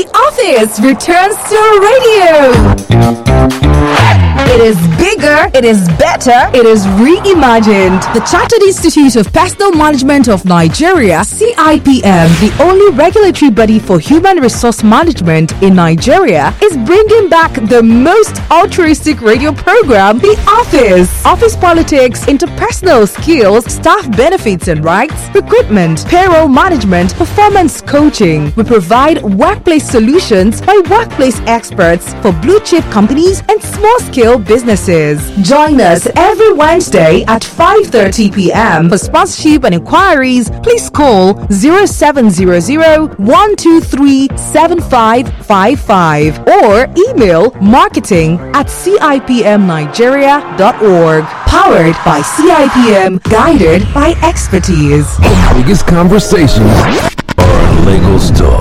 The Office returns to radio. It is bigger, it is better, it is reimagined. The Chartered Institute of Personal Management of Nigeria, CIPM, the only regulatory body for human resource management in Nigeria, is bringing back the most altruistic radio program, The Office. Office politics, interpersonal skills, staff benefits and rights, recruitment, payroll management, performance coaching. We provide workplace solutions by workplace experts for blue chip companies and small scale businesses. Join us every Wednesday at 5:30 p.m. For sponsorship and inquiries, please call 0700-123-7555 or email marketing@cipmnigeria.org. Powered by CIPM, guided by expertise. The biggest conversations are legal stories.